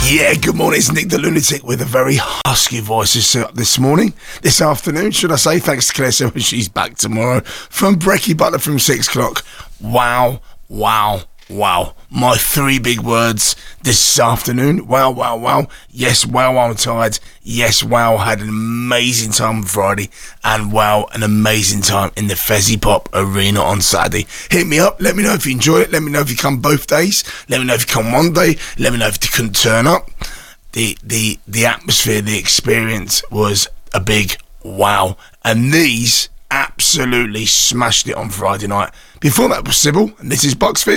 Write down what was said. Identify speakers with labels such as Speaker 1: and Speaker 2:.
Speaker 1: Yeah, good morning. It's Nick the Lunatic with a very husky voice this afternoon, should I say. Thanks to Claire Silver, she's back tomorrow. From Brecky Butler from 6 o'clock. Wow. My 3 big words this afternoon. Wow. Yes, wow, I'm tired. Yes, wow, had an amazing time on Friday. And wow, an amazing time in the Fezzy Pop Arena on Saturday. Hit me up. Let me know if you enjoy it. Let me know if you come both days. Let me know if you come one day. Let me know if you couldn't turn up. The atmosphere, the experience was a big wow. And these absolutely smashed it on Friday night. Before that was Sybil, and this is Box Fizz.